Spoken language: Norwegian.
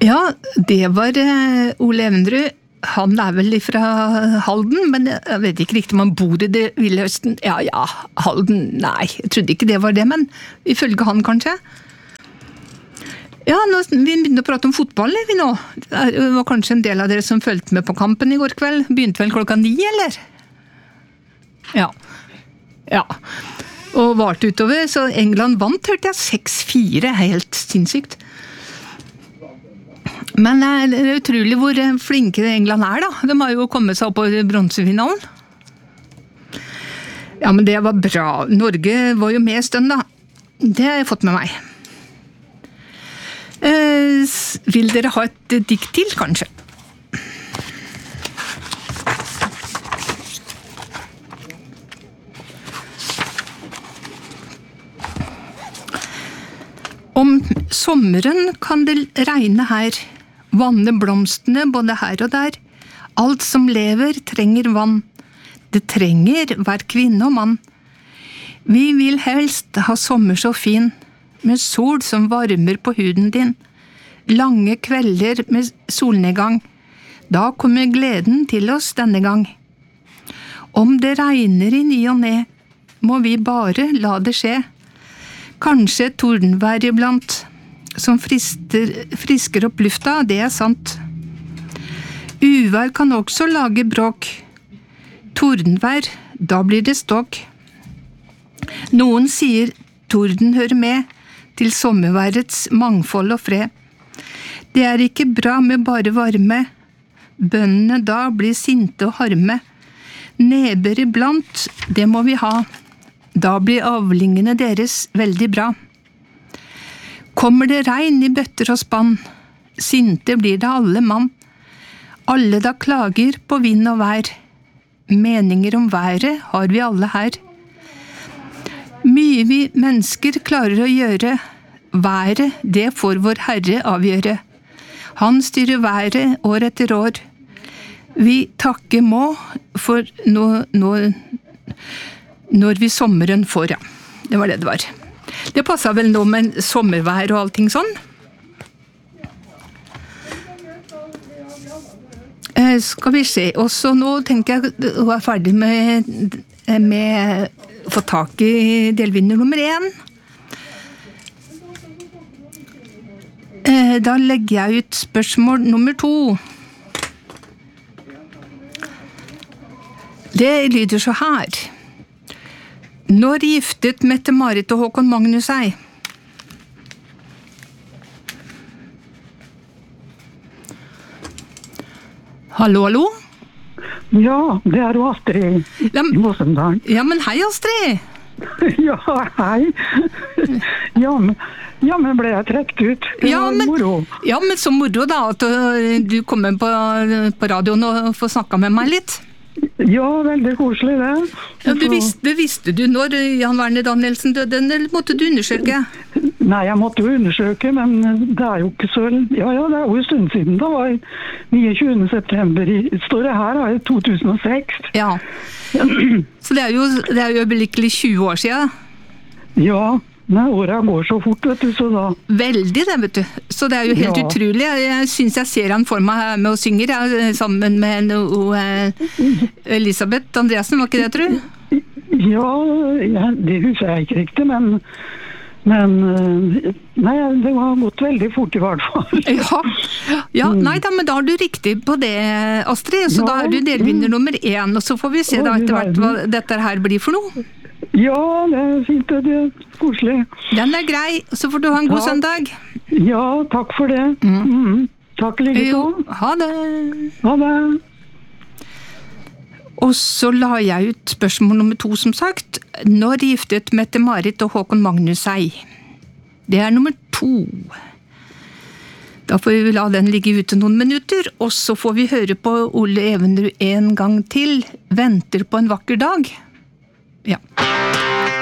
Ja, det var Ole Evenrud. Han vel fra Halden, men jeg vet ikke riktig om han bor i det ville Østen. Ja, Halden, nei, jeg trodde ikke det var det, men ifølge han kanskje. Ja, vi begynner å prate om fotball, vi nå. Det var kanskje en del av dere som følte med på kampen i går kveld. Begynte vel 9:00, eller? Ja. Og varte utover, så England vant, hørte jeg, 6-4, helt sinnssykt. Men det er utrolig hvor flinke England da. De har jo kommet seg opp på bronsefinalen. Ja, men det var bra. Norge var jo med stund da. Det har jeg fått med meg. Vil dere ha et dikt til, kanskje? Om sommeren kan det regne her, vanne blomstene både her og der. Alt som lever trenger vann. Det trenger hver kvinne og mann. Vi vil helst ha sommer så fin, med sol som varmer på huden din. Lange kvelder med solnedgang. Da kommer gleden til oss denne gang. Om det regner i ny og ne, må vi bare la det skje. Kanskje tordenvær iblant, som frisker opp lufta, det er sant. Uvær kan også lage bråk. Tordenvær, da blir det ståk. Noen sier torden hører med til sommerværets mangfold og fred. Det er ikke bra med bare varme. Bøndene da blir sinte og harme. Neber iblant, det må vi ha. Da blir avlingene deres veldig bra. Kommer det regn i bøtter og spann, sinte blir det alle mann. Alle da klager på vind og vær. Meninger om været har vi alle her. Mye vi mennesker klarer å gjøre. Været, det får vår Herre avgjøre. Han styrer været år etter år. Vi takke må for når vi sommeren får, ja. Det var det det var. Det passet vel nå med sommervær og allting sånn. Skal vi se, og så nå tenker jeg å være ferdig med å få tak i delvinner nummer 1. Da legger jeg ut spørsmål nummer 2. Det lyder så her. Når giftet Mette-Marit og Håkon Magnus seg? Hallo, hallo? Ja, det er jo Astrid i Mossendalen. Ja, men hei, Astrid! Ja, hei. Ja, men ble jeg trekt ut? Det var moro. Ja, men så moro da, at du kommer på radioen og får snakket med meg litt. Ja, veldig koselig det. Ja, visste du når Jan Werner Danielsen døde, eller måtte du undersøke? Nei, jeg måtte jo undersøke, men det er jo ikke så... Ja, det er jo en stund siden. Det var 29. september, står det her, i 2006. Ja, så det er jo øyeblikkelig 20 år siden. Ja, året går så fort, vet du, så da... Veldig det, vet du. Så det er jo helt utrolig. Jeg synes jeg ser han for meg her med å synge, sammen med Elisabeth Andreasen, var ikke det, tror du? Ja, det husker jeg ikke riktig, men nei, det var gått veldig fort i hvert fall. Ja, nei da, men da har du riktig på det, Astrid, så da er du delvinner nummer 1, og så får vi se da etter hvert hva dette her blir for noe. Ja, det er fint, det er koselig. Den er grei, så får du ha en god søndag. Ja, takk for det. Takk like så. Ha det. Ha det. Og så la jeg ut spørsmål nummer 2, som sagt. Når giftet Mette-Marit og Håkon Magnus seg? Det er nummer 2. Da får vi la den ligge ute noen minutter, og så får vi høre på Ole Evenrud en gang til. Venter på en vakker dag. Ja.